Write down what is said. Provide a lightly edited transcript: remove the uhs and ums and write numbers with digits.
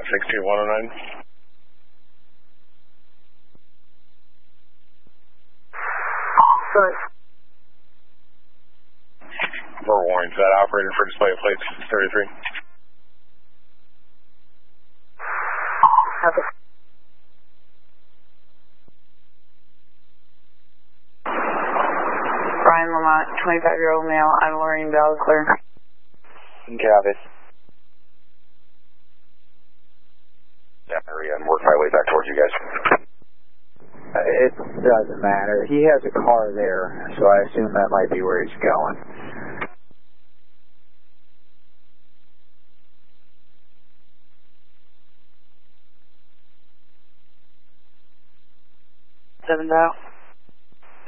62109. Sorry. For warning, is that operator for display of plates 33? Okay. Brian Lamont, 25-year-old male. I'm Lorraine Bell, clear. Copy. Yeah, hurry and work my way back towards you guys. It doesn't matter. He has a car there, so I assume that might be where he's going. Seven out.